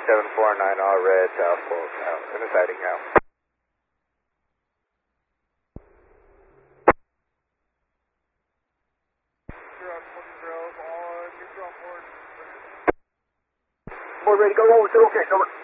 749, all red, South Pole, out, in the sighting now. Board ready to go, over, okay, over.